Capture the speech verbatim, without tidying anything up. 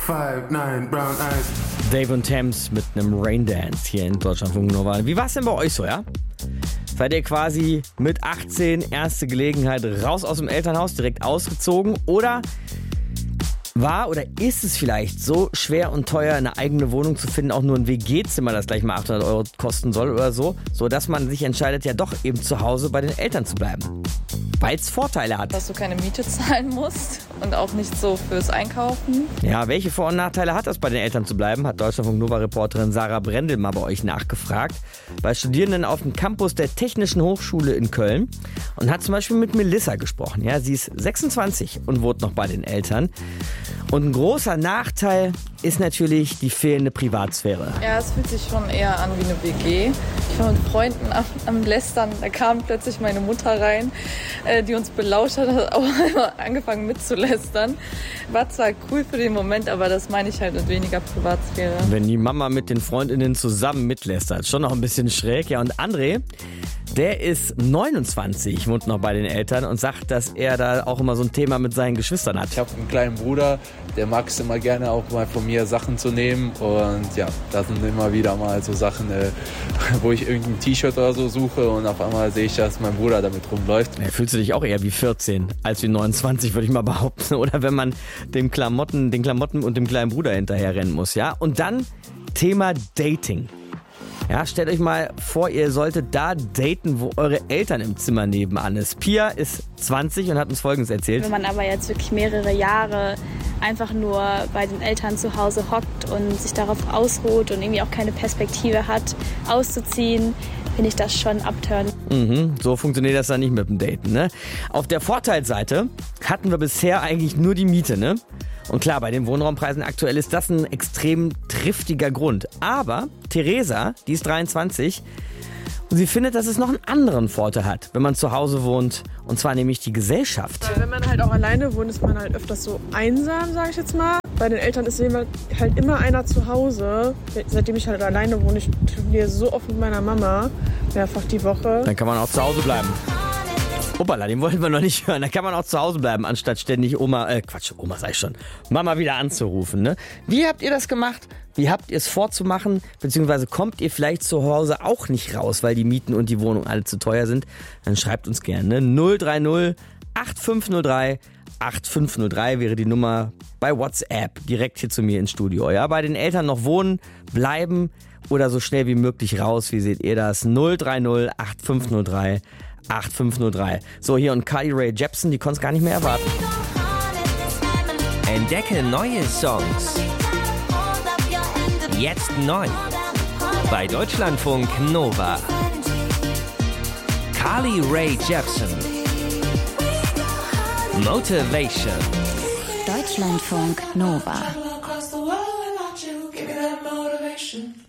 five, nine, brown eyes. Dave und Thames mit einem Raindance hier in Deutschlandfunk Nova. Wie war es denn bei euch so, ja? Seid ihr quasi mit achtzehn, erste Gelegenheit, raus aus dem Elternhaus, direkt ausgezogen? Oder war oder ist es vielleicht so schwer und teuer, eine eigene Wohnung zu finden, auch nur ein W G-Zimmer, das gleich mal achthundert Euro kosten soll oder so, so dass man sich entscheidet, ja doch eben zu Hause bei den Eltern zu bleiben? Weil es Vorteile hat. Dass du keine Miete zahlen musst und auch nicht so fürs Einkaufen. Ja, welche Vor- und Nachteile hat das, bei den Eltern zu bleiben, hat Deutschlandfunk Nova-Reporterin Sarah Brendel mal bei euch nachgefragt. Bei Studierenden auf dem Campus der Technischen Hochschule in Köln und hat zum Beispiel mit Melissa gesprochen. Ja, sie ist sechsundzwanzig und wohnt noch bei den Eltern. Und ein großer Nachteil ist natürlich die fehlende Privatsphäre. Ja, es fühlt sich schon eher an wie eine W G. Ich war mit Freunden am, am Lästern, da kam plötzlich meine Mutter rein, äh, die uns belauscht hat, hat auch einmal angefangen mitzulästern. War zwar cool für den Moment, aber das meine ich halt mit weniger Privatsphäre. Wenn die Mama mit den Freundinnen zusammen mitlästert, schon noch ein bisschen schräg. Ja, und André, der ist neunundzwanzig, wohnt noch bei den Eltern und sagt, dass er da auch immer so ein Thema mit seinen Geschwistern hat. Ich habe einen kleinen Bruder, der mag es immer gerne auch mal von mir Sachen zu nehmen und ja, da sind immer wieder mal so Sachen, äh, wo ich irgendein T-Shirt oder so suche und auf einmal sehe ich, dass mein Bruder damit rumläuft. Ja, fühlst du dich auch eher wie vierzehn als wie neunundzwanzig, würde ich mal behaupten. Oder wenn man dem Klamotten, den Klamotten und dem kleinen Bruder hinterher rennen muss, ja? Und dann Thema Dating. Ja, stellt euch mal vor, ihr solltet da daten, wo eure Eltern im Zimmer nebenan ist. Pia ist zwanzig und hat uns Folgendes erzählt. Wenn man aber jetzt wirklich mehrere Jahre einfach nur bei den Eltern zu Hause hockt und sich darauf ausruht und irgendwie auch keine Perspektive hat, auszuziehen, finde ich das schon abturnen. Mhm, so funktioniert das dann nicht mit dem Daten, ne? Auf der Vorteilsseite hatten wir bisher eigentlich nur die Miete, ne? Und klar, bei den Wohnraumpreisen aktuell ist das ein extrem triftiger Grund. Aber Theresa, die ist dreiundzwanzig und sie findet, dass es noch einen anderen Vorteil hat, wenn man zu Hause wohnt. Und zwar nämlich die Gesellschaft. Wenn man halt auch alleine wohnt, ist man halt öfters so einsam, sage ich jetzt mal. Bei den Eltern ist halt immer einer zu Hause. Seitdem ich halt alleine wohne, ich telefoniere so oft mit meiner Mama, mehrfach die Woche. Dann kann man auch zu Hause bleiben. Hoppala, den wollten wir noch nicht hören. Da kann man auch zu Hause bleiben, anstatt ständig Oma, äh Quatsch, Oma sag ich schon, Mama wieder anzurufen, ne? Wie habt ihr das gemacht? Wie habt ihr es vorzumachen? Beziehungsweise kommt ihr vielleicht zu Hause auch nicht raus, weil die Mieten und die Wohnung alle zu teuer sind? Dann schreibt uns gerne, ne? null drei null acht fünf null drei acht fünf null drei wäre die Nummer bei WhatsApp, direkt hier zu mir ins Studio. Ja, bei den Eltern noch wohnen, bleiben oder so schnell wie möglich raus. Wie seht ihr das? null drei null acht fünf null drei acht fünf null drei. So, hier und Carly Rae Jepsen, die konnte es gar nicht mehr erwarten. Entdecke neue Songs. Jetzt neu. Bei Deutschlandfunk Nova. Carly Rae Jepsen. Motivation. Deutschlandfunk Nova. Across the world without you, give me that motivation.